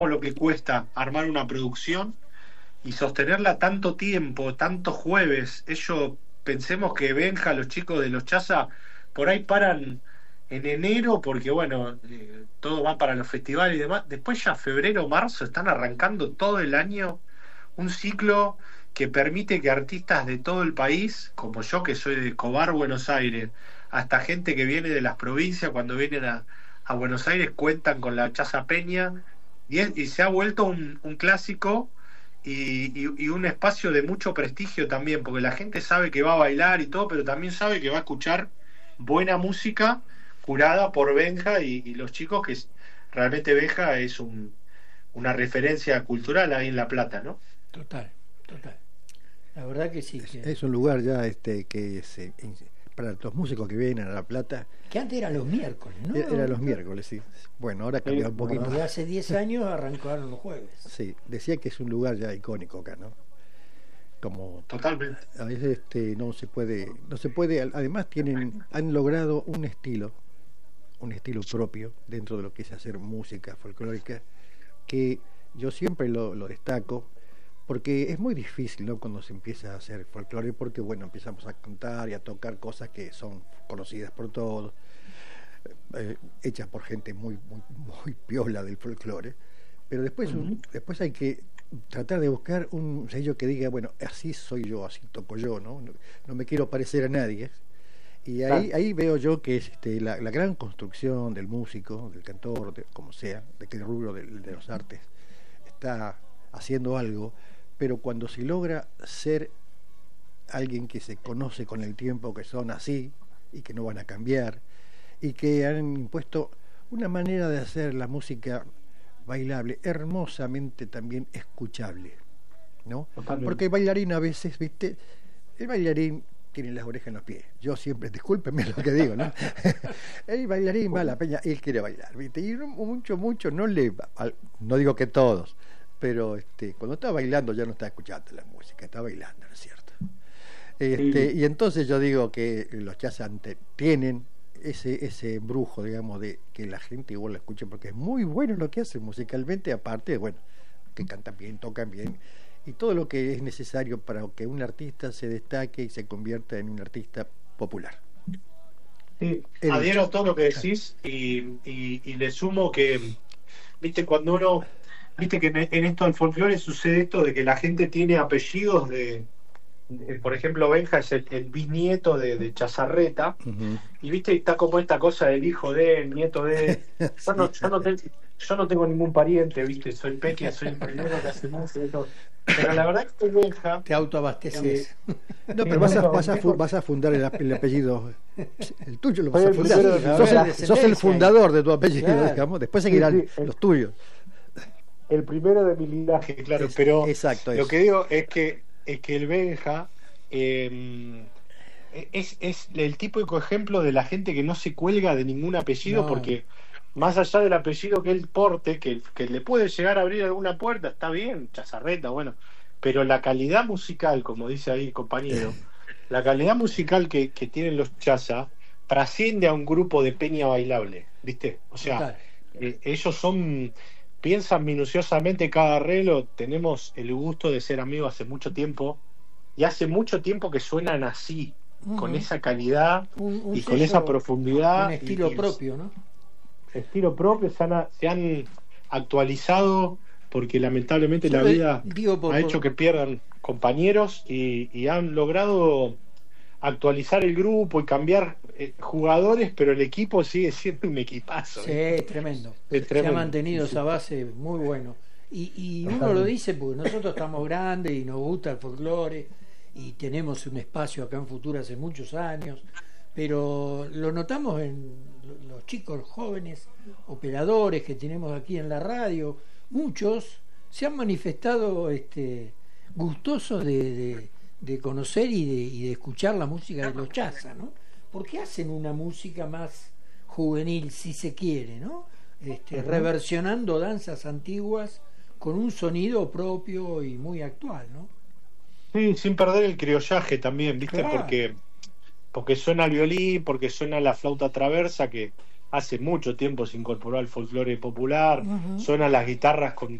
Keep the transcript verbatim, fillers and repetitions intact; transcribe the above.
lo que cuesta armar una producción y sostenerla tanto tiempo, tantos jueves. Ellos, pensemos que Benja, los chicos de los Chaza, por ahí paran en enero porque, bueno, eh, todo va para los festivales y demás. Después ya febrero, marzo están arrancando todo el año un ciclo que permite que artistas de todo el país, como yo que soy de Cobar, Buenos Aires, hasta gente que viene de las provincias, cuando vienen a, a Buenos Aires cuentan con la Chaza Peña y, es- y se ha vuelto un, un clásico y, y- y un espacio de mucho prestigio también, porque la gente sabe que va a bailar y todo, pero también sabe que va a escuchar buena música curada por Benja y, y los chicos, que es- realmente Benja es un, una referencia cultural ahí en La Plata, ¿no? Total, total. La verdad que sí, Es, que, es un lugar ya este que se, para los músicos que vienen a La Plata, que antes eran los miércoles, ¿no? e- era los miércoles, sí. Bueno, ahora ha Sí, cambiado un poquito. Desde hace diez años arrancaron los jueves. Sí, decía que es un lugar ya icónico acá, ¿no? Como Totalmente. a veces este no se puede, no se puede, además tienen, han logrado un estilo, un estilo propio dentro de lo que es hacer música folclórica, que yo siempre lo, lo destaco, porque es muy difícil, ¿no? Cuando se empieza a hacer folclore, porque bueno, empezamos a cantar y a tocar cosas que son conocidas por todos, eh, hechas por gente muy, muy, muy piola del folclore, pero después, Ujú. después hay que tratar de buscar un sello que diga, bueno, así soy yo, así toco yo, ¿no? No, no me quiero parecer a nadie. Y ahí, Claro. ahí veo yo que es este, la, la gran construcción del músico, del cantor, de, como sea, de qué rubro de, de los artes, está haciendo algo, pero cuando se logra ser alguien que se conoce con el tiempo, que son así y que no van a cambiar, y que han impuesto una manera de hacer la música bailable, hermosamente también escuchable, ¿no? Totalmente. Porque el bailarín a veces, ¿viste? El bailarín tiene las orejas en los pies. Yo siempre, discúlpenme lo que digo, ¿no? El bailarín va a la peña, él quiere bailar, ¿viste? Y mucho, mucho no le va, no digo que todos, pero este, cuando está bailando ya no está escuchando la música, está bailando, ¿no es cierto? Este, Sí. y entonces yo digo que los jazz ante- tienen ese ese embrujo, digamos, de que la gente igual lo escuche, porque es muy bueno lo que hacen musicalmente, aparte de, bueno, que cantan bien, tocan bien, y todo lo que es necesario para que un artista se destaque y se convierta en un artista popular. Sí, El adhiero hecho. a todo lo que decís y, y- y le sumo que, viste, cuando uno, viste que en, en esto del folclore sucede esto de que la gente tiene apellidos de, de- por ejemplo, Benja es el, el bisnieto de, de Chazarreta, Ujú. y viste, está como esta cosa del hijo de, el nieto de. Yo Sí. no, yo no, te- yo no tengo ningún pariente, viste, soy Peque, soy el primero que hace música y todo. Pero la verdad que Benja, Te eh, autoabasteces. No, pero vas a, vas a, fu- vas a fundar el, ap- el apellido, el tuyo lo vas Soy a el fundar. primero de Sí, mi va a Sos haber el, linaje. sos el descendencia ahí. fundador de tu apellido, Claro. digamos. Después Sí, seguirán sí, los tuyos. el primero de mi linaje, claro, Es- pero exacto, lo eso. que digo es que es que el Benja eh, es, es el típico ejemplo de la gente que no se cuelga de ningún apellido, No, porque más allá del apellido que él porte, que, que le puede llegar a abrir alguna puerta, está bien, Chazarreta, bueno, pero la calidad musical, como dice ahí el compañero, la calidad musical que, que tienen los Chaza trasciende a un grupo de peña bailable, ¿viste? O sea, total. eh, ellos son, piensan minuciosamente cada arreglo. Tenemos el gusto de ser amigos hace mucho tiempo y hace mucho tiempo que suenan así, con Ujú. esa calidad Un, un y con esa sello, un profundidad y, estilo y propio, ¿no? estilo propio. Se han, se han actualizado porque lamentablemente Yo la le vida digo por, ha hecho por- que pierdan compañeros y, y han logrado actualizar el grupo y cambiar eh, jugadores, pero el equipo sigue siendo un equipazo, sí, ¿viste? es tremendo. Es Se ha tremendo. mantenido Sí, sí. esa base muy bueno. Y, y uno lo Totalmente. dice porque nosotros estamos grandes y nos gusta el folclore y tenemos un espacio acá en Futura hace muchos años, pero lo notamos en lo- los chicos jóvenes operadores que tenemos aquí en la radio. Muchos se han manifestado este, gustosos de, de- de conocer y de, y de escuchar la música de los Chaza, ¿no? Porque hacen una música más juvenil, si se quiere, ¿no? Este, Ujú. reversionando danzas antiguas con un sonido propio y muy actual, ¿no? Sí, sin perder el criollaje también, ¿viste? Claro. Porque, porque suena el violín, porque suena la flauta traversa, que, hace mucho tiempo se incorporó al folclore popular, Ujú. suenan las guitarras con